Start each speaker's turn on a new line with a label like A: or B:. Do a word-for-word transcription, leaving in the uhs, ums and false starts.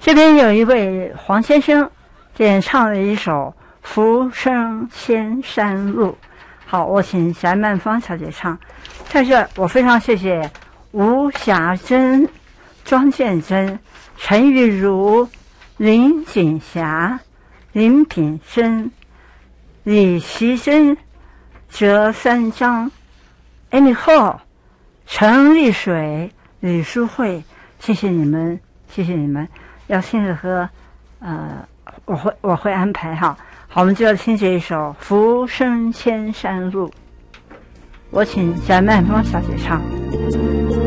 A: 这边有一位黄先生演唱了一首《浮生千山路》。好，我请翟曼芳小姐唱。在这，我非常谢谢吴霞珍、庄建珍、陈玉如、林锦霞、林品生、李奇珍、折三章、Amy Hall、陈丽水、李淑慧，谢谢你们，谢谢你们。要听的歌，呃，我会我会安排哈。好，我们就要听这一首《浮生千山路》，我请翟曼芳小姐唱。